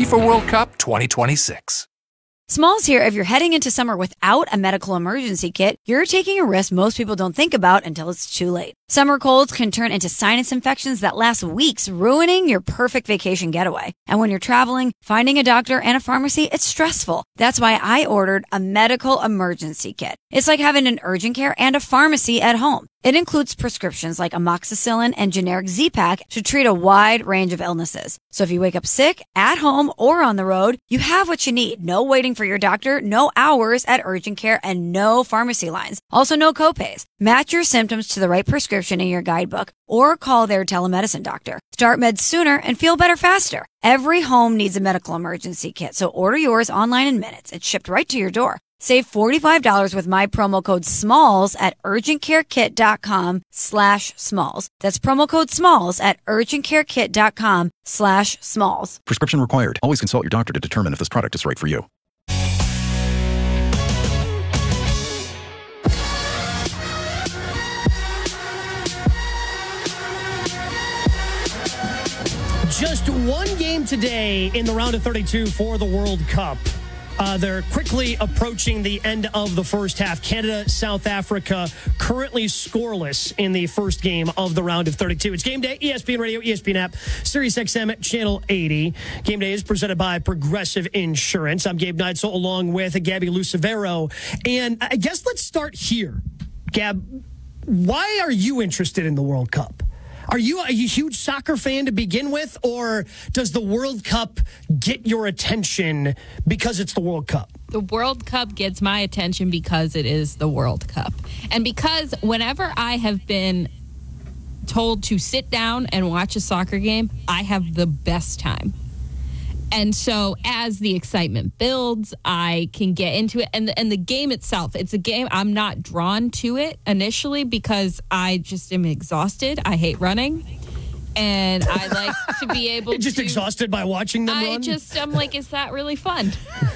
FIFA World Cup 2026. Smalls here. If you're heading into summer without a medical emergency kit, you're taking a risk most people don't think about until it's too late. Summer colds can turn into sinus infections that last weeks, ruining your perfect vacation getaway. And when you're traveling, finding a doctor and a pharmacy, it's stressful. That's why I ordered a medical emergency kit. It's like having an urgent care and a pharmacy at home. It includes prescriptions like amoxicillin and generic Z-Pak to treat a wide range of illnesses. So if you wake up sick, at home, or on the road, you have what you need. No waiting for your doctor, no hours at urgent care, and no pharmacy lines. Also, no copays. Match your symptoms to the right prescription in your guidebook or call their telemedicine doctor. Start meds sooner and feel better faster. Every home needs a medical emergency kit, so order yours online in minutes. It's shipped right to your door. Save $45 with my promo code SMALLS at urgentcarekit.com/smalls. That's promo code SMALLS at urgentcarekit.com/smalls. Prescription required. Always consult your doctor to determine if this product is right for you. Just one game today in the round of 32 for the World Cup. They're quickly approaching the end of the first half. Canada, South Africa, currently scoreless in the first game of the round of 32. It's game day, ESPN Radio, ESPN app, SiriusXM Channel 80. Game day is presented by Progressive Insurance. I'm Gabe Neitzel along with Gabby Lucevero. And I guess let's start here. Gab, why are you interested in the World Cup? Are you a huge soccer fan to begin with, or does the World Cup get your attention because it's the World Cup? The World Cup gets my attention because it is the World Cup. And because whenever I have been told to sit down and watch a soccer game, I have the best time. And so as the excitement builds, I can get into it. And the game itself, it's a game I'm not drawn to it initially because I just am exhausted. I hate running. And I like to be able to... Just exhausted by watching them run? I'm like, is that really fun?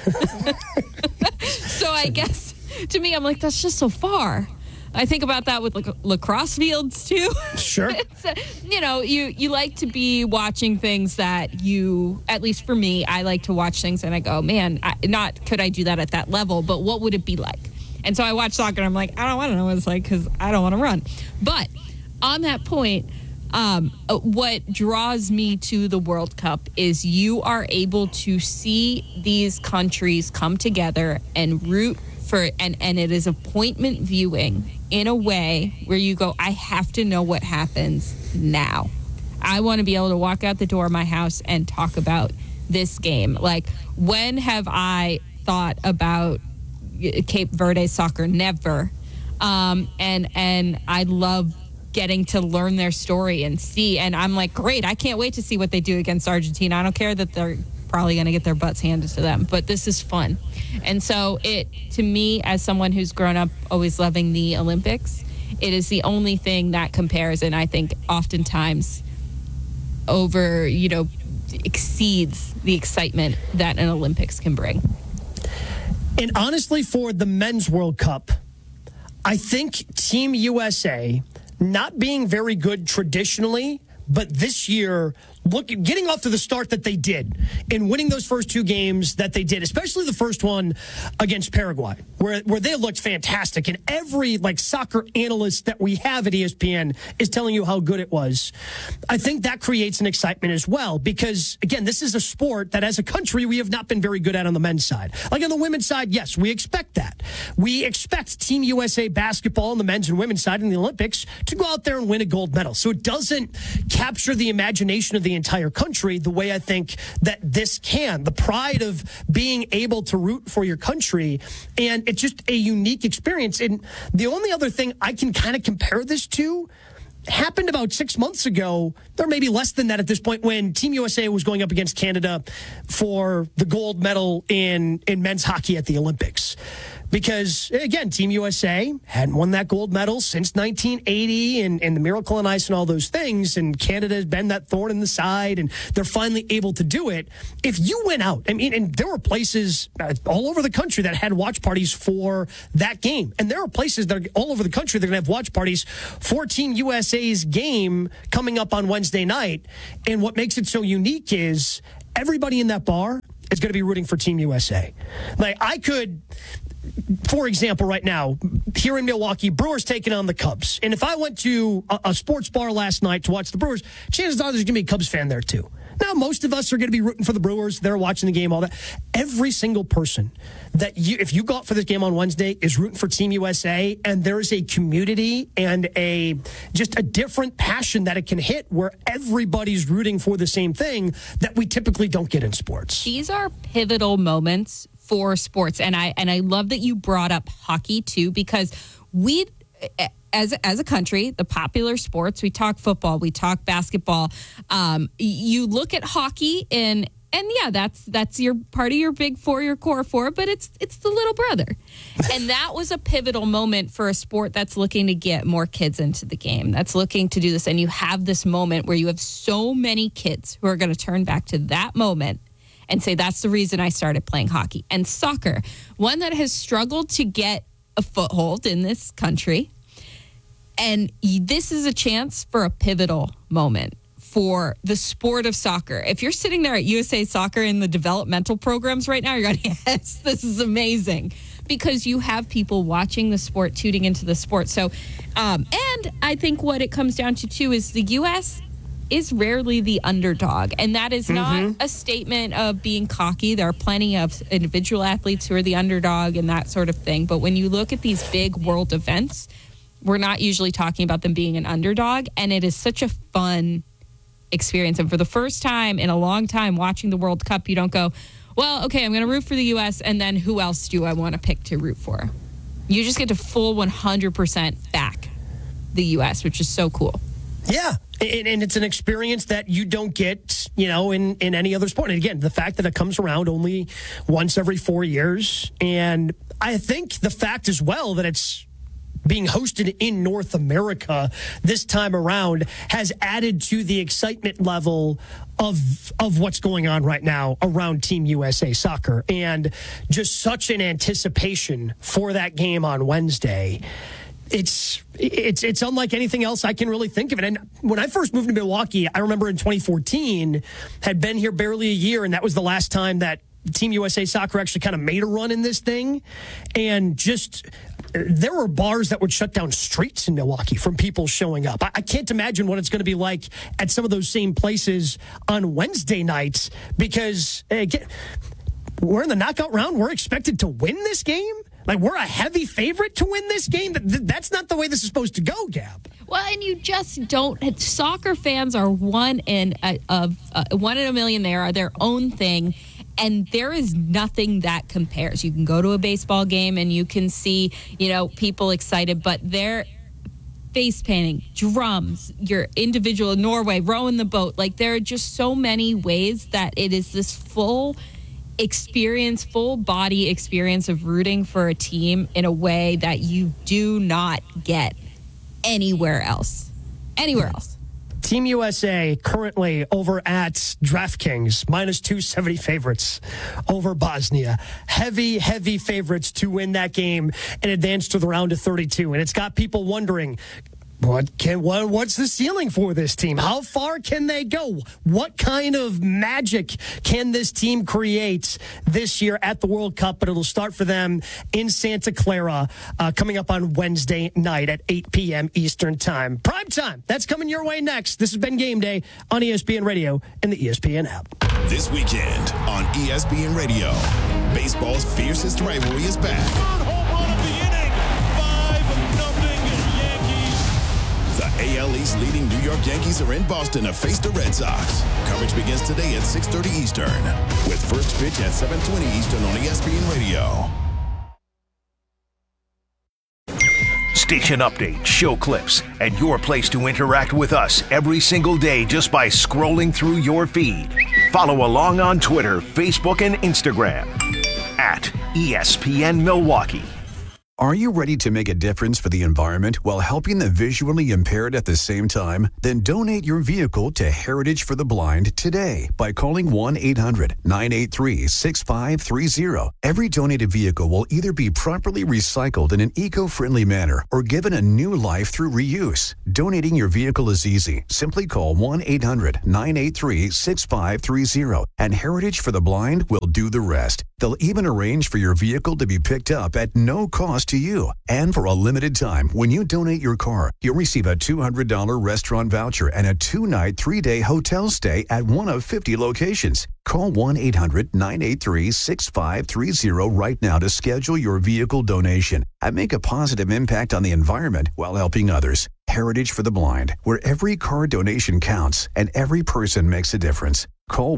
So I guess, to me, I'm like, that's just so far. I think about that with lacrosse fields too. Sure. You like to be watching things that you, at least for me, I like to watch things and I go, man, not could I do that at that level, but what would it be like? And so I watch soccer and I'm like, I don't want to know what it's like because I don't want to run. But on that point, what draws me to the World Cup is you are able to see these countries come together and root for, and it is appointment viewing in a way where you go, I have to know what happens now. I want to be able to walk out the door of my house and talk about this game. Like, when have I thought about Cape Verde soccer? Never. And I love getting to learn their story and see. And I'm like, great, I can't wait to see what they do against Argentina. I don't care that they're probably going to get their butts handed to them, but this is fun. And so to me, as someone who's grown up always loving the Olympics, it is the only thing that compares, and I think oftentimes exceeds the excitement that an Olympics can bring. And honestly, for the men's World Cup, I think Team USA, not being very good traditionally, but this year, getting off to the start that they did and winning those first two games that they did, especially the first one against Paraguay, where they looked fantastic. And every soccer analyst that we have at ESPN is telling you how good it was. I think that creates an excitement as well, because again, this is a sport that as a country, we have not been very good at on the men's side. Like on the women's side, yes, we expect that. We expect Team USA basketball on the men's and women's side in the Olympics to go out there and win a gold medal. So it doesn't capture the imagination of the entire country the way I think that this can. The pride of being able to root for your country, and it's just a unique experience. And the only other thing I can kind of compare this to happened about 6 months ago, or maybe less than that at this point, when Team USA was going up against Canada for the gold medal in men's hockey at the Olympics. Because, again, Team USA hadn't won that gold medal since 1980 and the Miracle on Ice and all those things. And Canada has been that thorn in the side, and they're finally able to do it. If you went out, and there were places all over the country that had watch parties for that game. And there are places that are all over the country that are going to have watch parties for Team USA's game coming up on Wednesday night. And what makes it so unique is everybody in that bar is going to be rooting for Team USA. Like, I could, for example, right now, here in Milwaukee, Brewers taking on the Cubs. And if I went to a sports bar last night to watch the Brewers, chances are there's going to be a Cubs fan there too. Now, most of us are going to be rooting for the Brewers. They're watching the game, all that. Every single person that if you go out for this game on Wednesday, is rooting for Team USA, and there is a community and just a different passion that it can hit where everybody's rooting for the same thing that we typically don't get in sports. These are pivotal moments for sports, and I love that you brought up hockey too, because we, as a country, the popular sports, we talk football, we talk basketball. You look at hockey and yeah, that's your part of your big four, your core four, but it's the little brother. And that was a pivotal moment for a sport that's looking to get more kids into the game, that's looking to do this. And you have this moment where you have so many kids who are going to turn back to that moment and say, that's the reason I started playing hockey. And soccer, one that has struggled to get a foothold in this country. And this is a chance for a pivotal moment for the sport of soccer. If you're sitting there at USA Soccer in the developmental programs right now, you're going, yes, this is amazing. Because you have people watching the sport, tuning into the sport. So, and I think what it comes down to, too, is the U.S. is rarely the underdog. And that is not a statement of being cocky. There are plenty of individual athletes who are the underdog and that sort of thing. But when you look at these big world events, we're not usually talking about them being an underdog. And it is such a fun experience. And for the first time in a long time watching the World Cup, you don't go, well, okay, I'm going to root for the U.S. and then who else do I want to pick to root for? You just get to full 100% back the U.S., which is so cool. Yeah, and it's an experience that you don't get, in any other sport. And again, the fact that it comes around only once every 4 years. And I think the fact as well that it's being hosted in North America this time around has added to the excitement level of what's going on right now around Team USA Soccer, and just such an anticipation for that game on Wednesday. It's unlike anything else I can really think of it. And when I first moved to Milwaukee, I remember in 2014, had been here barely a year, and that was the last time that Team USA Soccer actually kind of made a run in this thing. And just, there were bars that would shut down streets in Milwaukee from people showing up. I can't imagine what it's going to be like at some of those same places on Wednesday nights, because again, we're in the knockout round. We're expected to win this game. Like, we're a heavy favorite to win this game. That's not the way this is supposed to go, Gab. Well, and you just don't. Soccer fans are one in a million. They are their own thing, and there is nothing that compares. You can go to a baseball game and you can see, people excited, but they're face painting, drums, your individual Norway rowing the boat. Like, there are just so many ways that it is this full experience, full body experience of rooting for a team in a way that you do not get anywhere else. Team USA currently over at DraftKings, -270 favorites over Bosnia. Heavy favorites to win that game and advance to the round of 32. And it's got people wondering, what's the ceiling for this team? How far can they go? What kind of magic can this team create this year at the World Cup? But it'll start for them in Santa Clara coming up on Wednesday night at 8 p.m. Eastern Time. Prime time. That's coming your way next. This has been Game Day on ESPN Radio and the ESPN app. This weekend on ESPN Radio, baseball's fiercest rivalry is back. The AL East leading New York Yankees are in Boston to face the Red Sox. Coverage begins today at 6:30 Eastern, with first pitch at 7:20 Eastern on ESPN Radio. Station updates, show clips, and your place to interact with us every single day just by scrolling through your feed. Follow along on Twitter, Facebook, and Instagram at ESPN Milwaukee. Are you ready to make a difference for the environment while helping the visually impaired at the same time? Then donate your vehicle to Heritage for the Blind today by calling 1-800-983-6530. Every donated vehicle will either be properly recycled in an eco-friendly manner or given a new life through reuse. Donating your vehicle is easy. Simply call 1-800-983-6530 and Heritage for the Blind will do the rest. They'll even arrange for your vehicle to be picked up at no cost to you. And for a limited time, when you donate your car, you'll receive a $200 restaurant voucher and a 2-night, 3-day hotel stay at one of 50 locations. Call 1-800-983-6530 right now to schedule your vehicle donation and make a positive impact on the environment while helping others. Heritage for the Blind, where every car donation counts and every person makes a difference. Call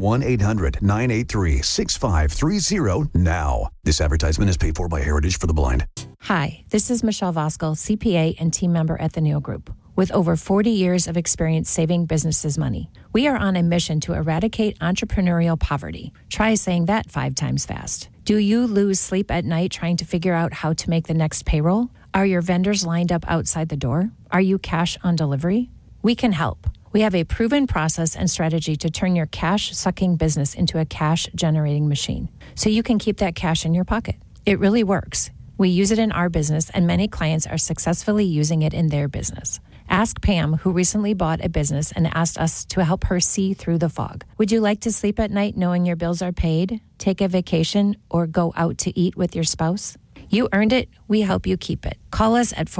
1-800-983-6530 now. This advertisement is paid for by Heritage for the Blind. Hi, this is Michelle Voskel, CPA and team member at the Neal Group. With over 40 years of experience saving businesses money, we are on a mission to eradicate entrepreneurial poverty. Try saying that 5 times fast. Do you lose sleep at night trying to figure out how to make the next payroll? Are your vendors lined up outside the door? Are you cash on delivery? We can help. We have a proven process and strategy to turn your cash-sucking business into a cash-generating machine, so you can keep that cash in your pocket. It really works. We use it in our business, and many clients are successfully using it in their business. Ask Pam, who recently bought a business and asked us to help her see through the fog. Would you like to sleep at night knowing your bills are paid, take a vacation, or go out to eat with your spouse? You earned it. We help you keep it. Call us at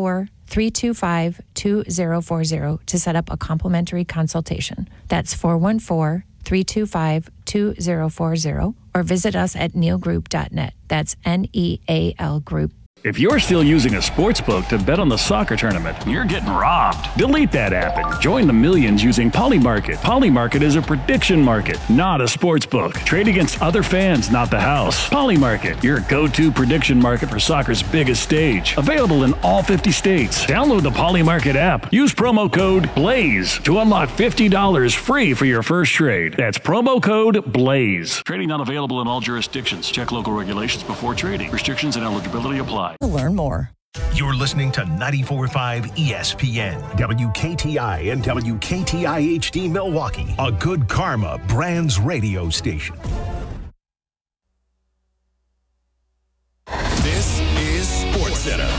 414-325-2040 to set up a complimentary consultation. That's 414-325-2040 or visit us at nealgroup.net. That's NEAL Group. If you're still using a sportsbook to bet on the soccer tournament, you're getting robbed. Delete that app and join the millions using Polymarket. Polymarket is a prediction market, not a sportsbook. Trade against other fans, not the house. Polymarket, your go-to prediction market for soccer's biggest stage. Available in all 50 states. Download the Polymarket app. Use promo code BLAZE to unlock $50 free for your first trade. That's promo code BLAZE. Trading not available in all jurisdictions. Check local regulations before trading. Restrictions and eligibility apply. To learn more. You're listening to 94.5 ESPN, WKTI and WKTI HD Milwaukee, a Good Karma Brands radio station. This is SportsCenter.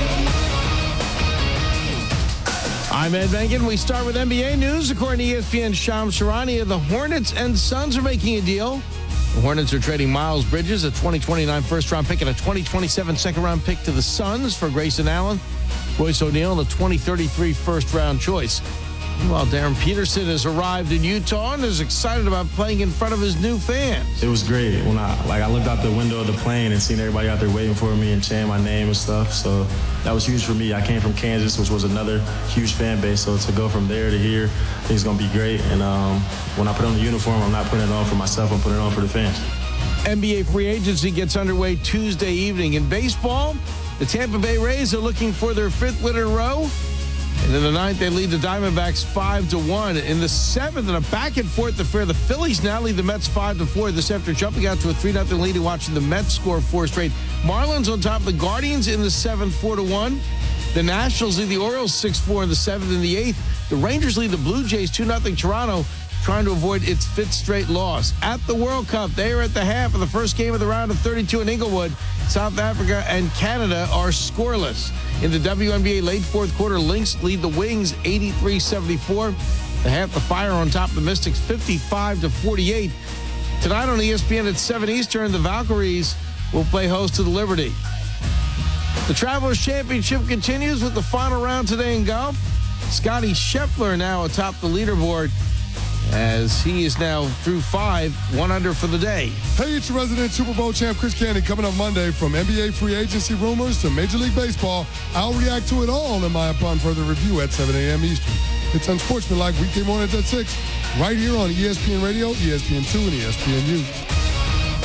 I'm Ed Benkin. We start with NBA news. According to ESPN's Shams Charania, the Hornets and Suns are making a deal. The Hornets are trading Miles Bridges, a 2029 first-round pick, and a 2027 second-round pick to the Suns for Grayson Allen, Royce O'Neal, and a 2033 first-round choice. Meanwhile, Darren Peterson has arrived in Utah and is excited about playing in front of his new fans. It was great when I looked out the window of the plane and seen everybody out there waiting for me and chanting my name and stuff. So that was huge for me. I came from Kansas, which was another huge fan base. So to go from there to here, I think it's going to be great. And when I put on the uniform, I'm not putting it on for myself. I'm putting it on for the fans. NBA free agency gets underway Tuesday evening. In baseball, the Tampa Bay Rays are looking for their 5th win in a row. And in the 9th, they lead the Diamondbacks 5-1. In the 7th, in a back-and-forth affair, the Phillies now lead the Mets 5-4. This after jumping out to a 3-0 lead and watching the Mets score 4 straight. Marlins on top of the Guardians in the 7th, 4-1. The Nationals lead the Orioles 6-4 in the 7th and the 8th. The Rangers lead the Blue Jays 2-0 Toronto, trying to avoid its 5th straight loss. At the World Cup, they are at the half of the first game of the round of 32 in Inglewood. South Africa and Canada are scoreless. In the WNBA late 4th quarter, Lynx lead the Wings 83-74. The half, the Fire on top of the Mystics 55-48. Tonight on ESPN at 7 Eastern, the Valkyries will play host to the Liberty. The Travelers Championship continues with the final round today in golf. Scotty Scheffler now atop the leaderboard as he is now through 5, 1 under for the day. Hey, it's your resident Super Bowl champ Chris Candy coming up Monday. From NBA free agency rumors to Major League Baseball, I'll react to it all in my upon further review at 7 a.m. Eastern. It's Unsportsmanlike weekday mornings at 6, right here on ESPN Radio, ESPN2, and ESPNU.